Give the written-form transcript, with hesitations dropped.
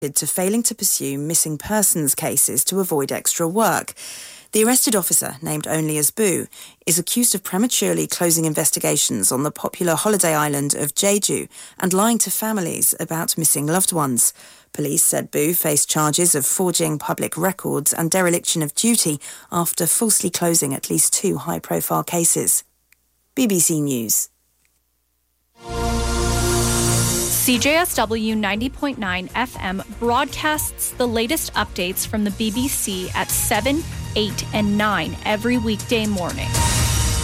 to failing to pursue missing persons cases to avoid extra work. The arrested officer, named only as Boo, is accused of prematurely closing investigations on the popular holiday island of Jeju and lying to families about missing loved ones. Police said Boo faced charges of forging public records and dereliction of duty after falsely closing at least 2 high-profile cases. BBC News. CJSW 90.9 FM broadcasts the latest updates from the BBC at 7, 8 and 9 every weekday morning.